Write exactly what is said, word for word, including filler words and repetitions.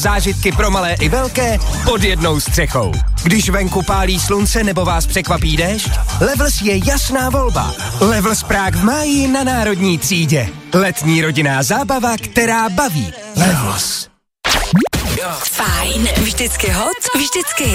Zážitky pro malé i velké pod jednou střechou. Když venku pálí slunce nebo vás překvapí déšť, Levels je jasná volba. Levels Prague v máji na Národní třídě. Letní rodinná zábava, která baví. Levels. Fajn, vždycky hot, vždycky